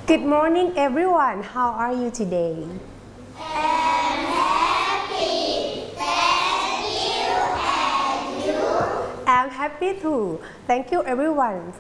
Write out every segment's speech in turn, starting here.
Good morning, everyone. How are you today? I'm happy. Thank you. And you? I'm happy too. Thank you, everyone.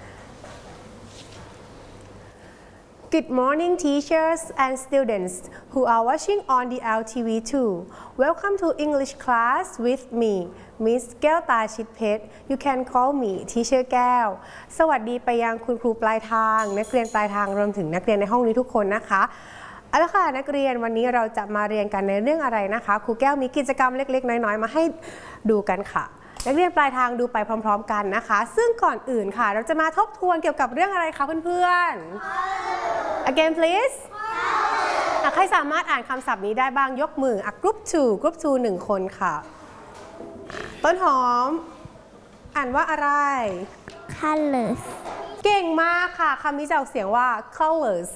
Good morning, teachers and students who are watching on the LTV too. Welcome to English class with me, Miss แก้วตาชิดเพชร You can call me Teacher แก้ว สวัสดีไปยังคุณครูปลายทางนักเรียนปลายทางรวมถึงนักเรียนในห้องนี้ทุกคนนะคะเอาละค่ะนักเรียนวันนี้เราจะมาเรียนกันในเรื่องอะไรนะคะครูแก้วมีกิจกรรมเล็กๆน้อยๆมาให้ดูกันค่ะนักเรียนปลายทางดูไปพร้อมๆกันนะคะซึ่งก่อนอื่นค่ะเราจะมาทบทวนเกี่ยวกับเรื่องอะไรคะเพื่อนๆ Again please ใครสามารถอ่านคำศัพท์นี้ได้บ้างยกมือGroup 2 1 คนค่ะต้นหอมอ่านว่าอะไร Colors เก่งมากค่ะคำนี้จะออกเสียงว่า colors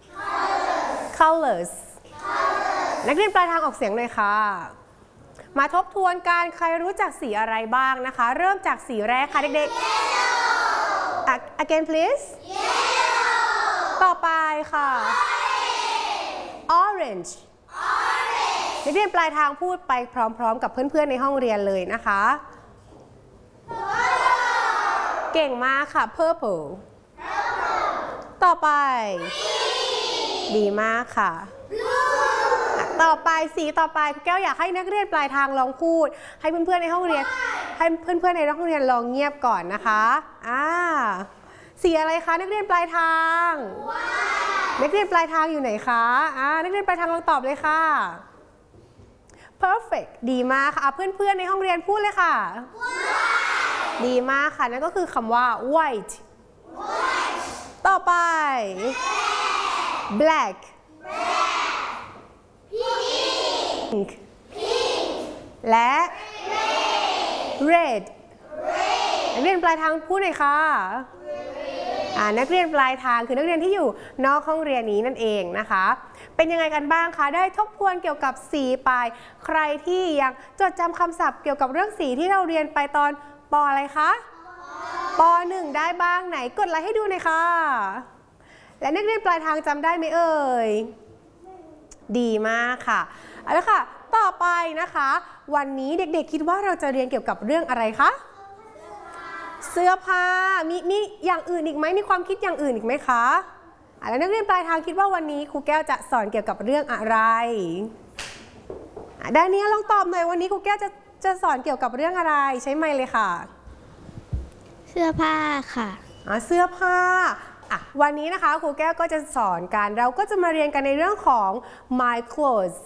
นักเรียนปลายทางออกเสียงเลยค่ะมาทบทวนกันใครรู้จักสีอะไรบ้างนะคะเริ่มจากสีแรกค่ะเด็กๆ Again please ต่อไปค่ะ Orange นักเรียนปลายทางพูดไปพร้อมๆกับเพื่อนๆในห้องเรียนเลยนะคะเก่งมากค่ะ Purple ต่อไปดีมากค่ะต่อไปสีต่อไปแก้วอยากให้นักเรียนปลายทางลองพูดให้เพื่อนๆในห้องเรียนลองเงียบก่อนนะคะสีอะไรคะนักเรียนปลายทางนักเรียนปลายทางอยู่ไหนคะนักเรียนปลายทางลองตอบเลยค่ะ perfect ดีมากค่ะเพื่อนๆในห้องเรียนพูดเลยค่ะดีมากค่ะนั่นก็คือคำว่า white ต่อไป black pink และ red นักเรียนปลายทางพูดหน่อยค่ะนักเรียนปลายทางคือนักเรียนที่อยู่นอกห้องเรียนนี้นั่นเองนะคะเป็นยังไงกันบ้างคะได้ทบทวนเกี่ยวกับสีไปใครที่ยังจดจำคำศัพท์เกี่ยวกับเรื่องสีที่เราเรียนไปตอนป.อะไรคะป.1 ได้บ้างไหนกดไลค์ให้ดูหน่อยค่ะและนักเรียนปลายทางจำได้ไหมเอ่ยดีมากค่ะเอาละค่ะต่อไปนะคะวันนี้เด็กๆคิดว่าเราจะเรียนเกี่ยวกับเรื่องอะไรคะเสื้อผ้ามีอย่างอื่นอีกไหมมีความคิดอย่างอื่นอีกไหมคะแล้วนักเรียนปลายทางคิดว่าวันนี้ครูแก้วจะสอนเกี่ยวกับเรื่องอะไรด้านนี้ลองตอบหน่อยวันนี้ครูแก้วจะสอนเกี่ยวกับเรื่องอะไรใช้ไมค์เลยค่ะเสื้อผ้าค่ะเสื้อผ้าวันนี้นะคะครูแก้วก็จะสอนกันเราก็จะมาเรียนกันในเรื่องของ my clothes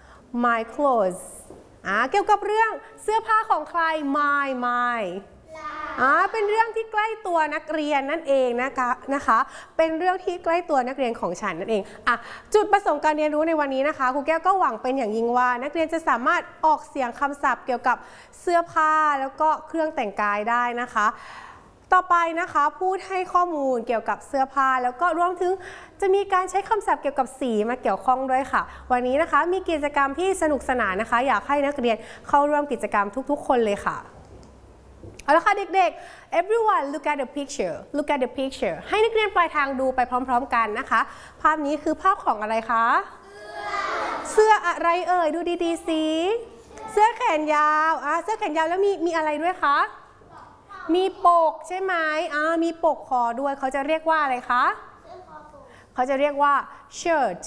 เกี่ยวกับเรื่องเสื้อผ้าของใคร my เป็นเรื่องที่ใกล้ตัวนักเรียนนั่นเองนะคะเป็นเรื่องที่ใกล้ตัวนักเรียนของฉันนั่นเองจุดประสงค์การเรียนรู้ในวันนี้นะคะครูแก้วก็หวังเป็นอย่างยิ่งว่านักเรียนจะสามารถออกเสียงคำศัพท์เกี่ยวกับเสื้อผ้าแล้วก็เครื่องแต่งกายได้นะคะต่อไปนะคะพูดให้ข้อมูลเกี่ยวกับเสื้อผ้าแล้วก็รวมถึงจะมีการใช้คำศัพท์เกี่ยวกับสีมาเกี่ยวข้องด้วยค่ะวันนี้นะคะมีกิจกรรมที่สนุกสนานนะคะอยากให้นักเรียนเข้าร่วมกิจกรรมทุกๆคนเลยค่ะเอาละค่ะเด็กๆ everyone look at the picture ให้นักเรียนปลายทางดูไปพร้อมๆกันนะคะภาพนี้คือภาพของอะไรคะเสื้ออะไรเอ่ยดูดีๆสิเสื้อแขนยาวเสื้อแขนยาวแล้วมีอะไรด้วยคะมีปกใช่ไหมมีปกคอด้วยเขาจะเรียกว่าอะไรคะเขาจะเรียกว่า shirt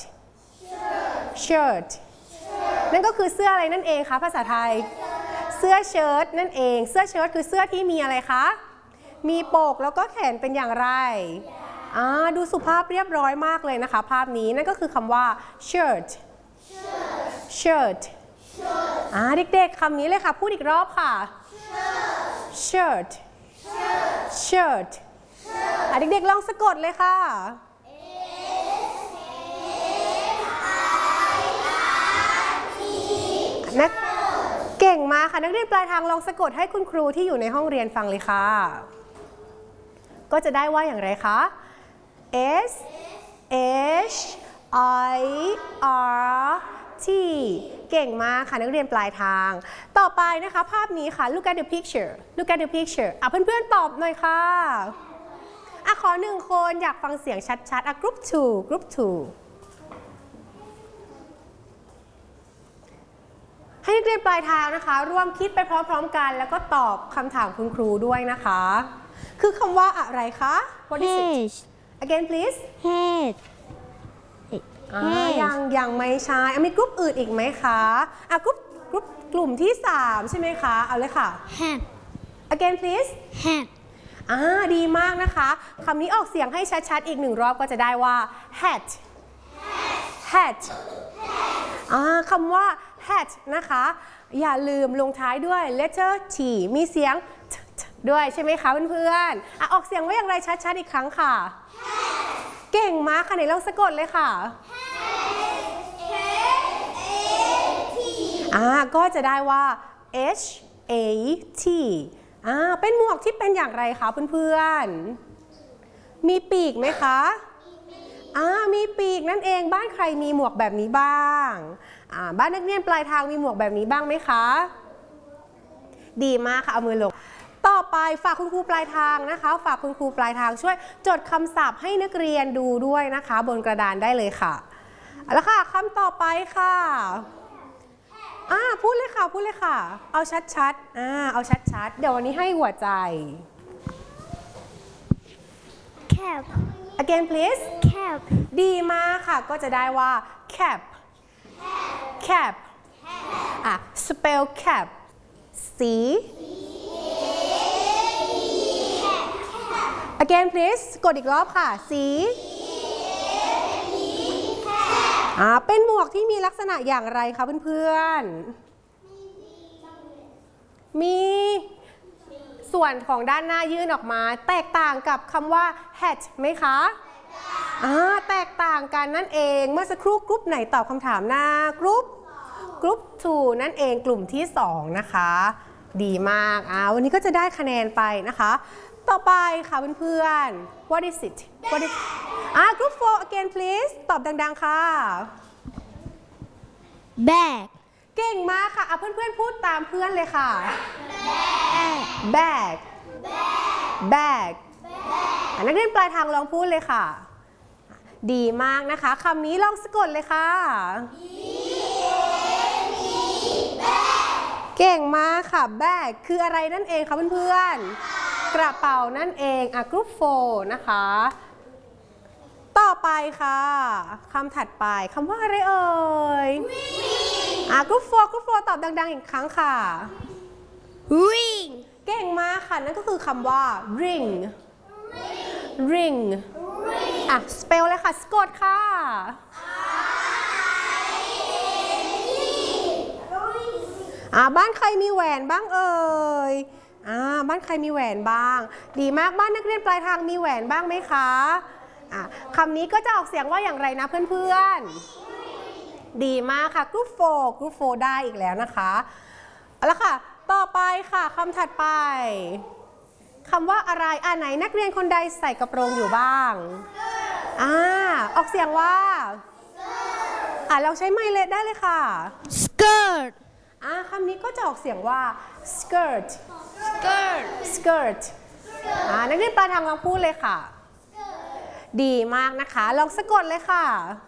นั่นก็คือเสื้ออะไรนั่นเองคะภาษาไทยเสื้อเชิ้ตนั่นเองเสื้อเชิ้ตคือเสื้อที่มีอะไรคะมีปกแล้วก็แขนเป็นอย่างไรดูสุภาพเรียบร้อยมากเลยนะคะภาพนี้นั่นก็คือคำว่า shirt เด็กๆคำนี้เลยค่ะพูดอีกรอบค่ะ shirt เด็กๆลองสะกดเลยค่ะเก่งมากค่ะนักเรียนปลายทางลองสะกดให้คุณครูที่อยู่ในห้องเรียนฟังเลยค่ะก็จะได้ว่าอย่างไรคะ S H I R T เก่งมากค่ะนักเรียนปลายทางต่อไปนะคะภาพนี้ค่ะ look at the picture เพื่อนๆตอบหน่อยค่ะอ่ะขอหนึ่งคนอยากฟังเสียงชัดๆอ่ะ group 2 group 2ให้นักเรียนปลายทางนะคะร่วมคิดไปพร้อมๆกันแล้วก็ตอบคำถามคุณครูด้วยนะคะคือคำว่าอะไรคะ What is it again please head ยังไม่ใช่มีกลุ่มอื่นอีกไหมคะกลุ่มที่3ใช่ไหมคะเอาเลยค่ะ hat again please hat ดีมากนะคะคำนี้ออกเสียงให้ชัดๆอีก1 รอบก็จะได้ว่า hat คำว่า hat นะคะอย่าลืมลงท้ายด้วย letter t มีเสียง t ด้วยใช่ไหมคะเพื่อนๆออกเสียงว่าอย่างไรชัดๆอีกครั้งค่ะ เก่งมากค่ะไหนลองสะกดเลยค่ะ ก็จะได้ว่า H A T เป็นหมวกที่เป็นอย่างไรคะเพื่อนๆมีปีกไหมคะมีปีกนั่นเองบ้านใครมีหมวกแบบนี้บ้างบ้านนักเรียนปลายทางมีหมวกแบบนี้บ้างไหมคะดีมากค่ะเอามือลงต่อไปฝากคุณครูปลายทางนะคะฝากคุณครูปลายทางช่วยจดคำศัพท์ให้นักเรียนดูด้วยนะคะบนกระดานได้เลยค่ะเอาละค่ะคำต่อไปค่ะพูดเลยค่ะเอาชัดๆเอาชัดๆเดี๋ยววันนี้ให้หัวใจ cap again please cap ดีมากค่ะก็จะได้ว่า cap spell cap C again please กดอีกรอบค่ะ Cเป็นหมวกที่มีลักษณะอย่างไรคะเพื่อนๆมีส่วนของด้านหน้ายื่นออกมาแตกต่างกับคำว่า hat ไหมคะแตกต่างกันนั่นเองเมื่อสักครู่กรุ๊ปไหนตอบคำถามหน้ากรุ๊ป 2 นั่นเองกลุ่มที่2นะคะดีมากวันนี้ก็จะได้คะแนนไปนะคะต่อไปค่ะเพื่อนๆ What is it group 4 again please ตอบดังๆค่ะ bag เก่งมากค่ะเพื่อนๆพูดตามเพื่อนเลยค่ะ bag นักเรียนปลายทางลองพูดเลยค่ะดีมากนะคะคำนี้ลองสะกดเลยค่ะเก่งมากค่ะ bag คืออะไรนั่นเองคะเพื่อนๆกระเป๋านั่นเองgroup 4 นะคะต่อไปค่ะคำถัดไปคำว่าอะไรเอ่ยgroup 4 ตอบดังๆอีกครั้งค่ะ ring เก่งมากค่ะนั่นก็คือคำว่า ring spell เลยค่ะสะกดค่ะบ้านใครมีแหวนบ้างเอ่ยบ้านใครมีแหวนบ้างดีมากบ้านนักเรียนปลายทางมีแหวนบ้างไหมคะคำนี้ก็จะออกเสียงว่าอย่างไรนะเพื่อนๆดีมากค่ะ group 4 ได้อีกแล้วนะคะเอาละค่ะต่อไปค่ะคำถัดไปคำว่าอะไรไหนนักเรียนคนใดใส่กระโปรงอยู่บ้างออกเสียงว่าเราใช้ไมค์เลสได้เลยค่ะ skirt คำนี้ก็จะออกเสียงว่า skirt นักเรียนปลายทางลองพูดเลยค่ะดีมากนะคะลองสะกดเลยค่ะ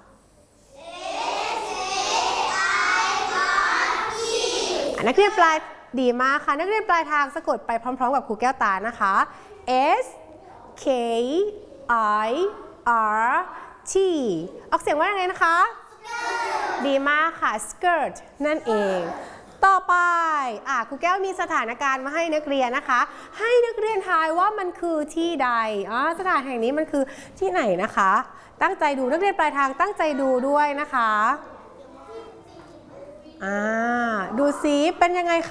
นักเรียนปลายดีมากค่ะนักเรียนปลายทางสะกดไปพร้อมๆกับครูแก้วตานะคะ S K I R T ออกเสียงว่าอย่างไรนะคะดีมากค่ะ skirt นั่นเองต่อไปครูแก้วมีสถานการณ์มาให้นักเรียนนะคะให้นักเรียนทายว่ามันคือที่ใดสถานแห่งนี้มันคือที่ไหนนะคะตั้งใจดูนักเรียนปลายทางตั้งใจดูด้วยนะคะดูซิเป็นยังไง